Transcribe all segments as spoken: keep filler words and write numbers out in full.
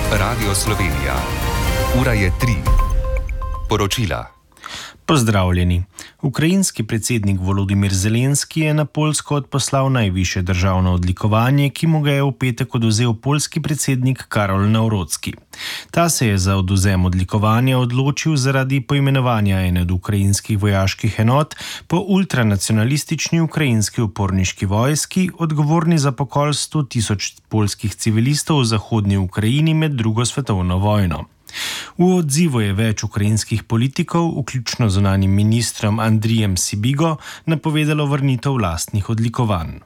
Radio Slovenija. Ura je tri. Poročila. Pozdravljeni. Ukrajinski predsednik Volodimir Zelenski je na Poljsko odposlal najvišje državno odlikovanje, ki mu ga je v petek odvzel poljski predsednik Karol Nawrocki. Ta se je za odvzem odlikovanja odločil zaradi poimenovanja ene od ukrajinskih vojaških enot po ultranacionalistični ukrajinski uporniški vojski, odgovorni za pokol sto tisoč poljskih civilistov v zahodni Ukrajini med drugo svetovno vojno. V odzivu je več ukrajinskih politikov, vključno z zunanjim ministrom Andrijem Sibigo, napovedalo vrnitev lastnih odlikovanj.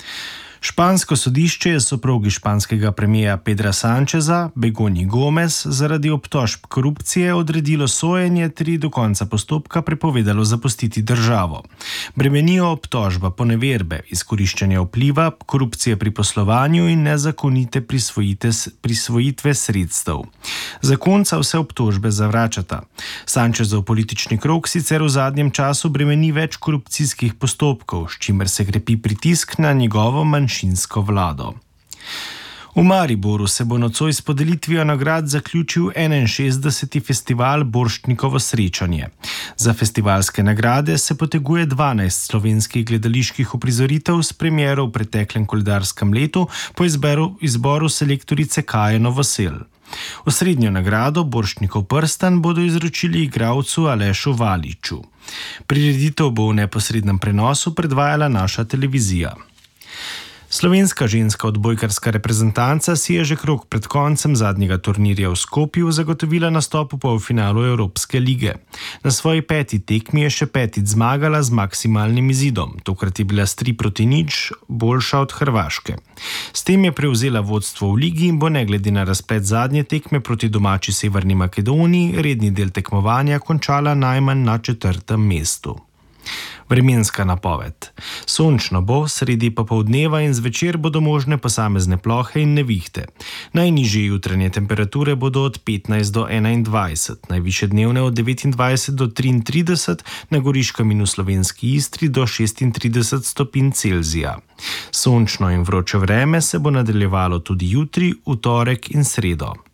Špansko sodišče je soprogi španskega premierja Pedra Sancheza, Begonji Gomez, zaradi obtožb korupcije odredilo sojenje ter do konca postopka prepovedalo zapustiti državo. Bremenijo obtožba poneverbe, izkoriščanja vpliva, korupcije pri poslovanju in nezakonite prisvojitve sredstev. Zakonca vse obtožbe zavračata. Sanchezov politični krog sicer v zadnjem času bremeni več korupcijskih postopkov, s čimer se krepi pritisk na njegovo manjšinsko vlado. V Mariboru se bo nocoj s podelitvijo nagrad zaključil enainšestdeseti festival Borštnikovo srečanje. Za festivalske nagrade se poteguje dvanajst slovenskih gledaliških uprizoritev s premiero v preteklem koledarskem letu po izboru, izboru selektorice Kaje Novosel. Osrednjo nagrado Borštnikov prstan bodo izročili igralcu Alešu Valiču. Prireditev bo v neposrednem prenosu predvajala naša televizija. Slovenska ženska odbojkarska reprezentanca si je že krog pred koncem zadnjega turnirja v Skopju zagotovila nastop v polfinalu Evropske lige. Na svoji peti tekmi je še petič zmagala z maksimalnim izidom, tokrat je bila s tri proti nič boljša od Hrvaške. S tem je prevzela vodstvo v ligi in bo ne glede na razplet zadnje tekme proti domači Severni Makedoniji redni del tekmovanja končala najmanj na četrtem mestu. Vremenska napoved. Sončno bo, sredi popoldneva in zvečer bodo možne posamezne plohe in nevihte. Najnižje jutranje temperature bodo od petnajst do enaindvajset, najvišje dnevne od devetindvajset do triintrideset, na Goriškem in v Slovenski Istri do šestintrideset stopinj Celzija. Sončno in vroče vreme se bo nadaljevalo tudi jutri, v torek in sredo.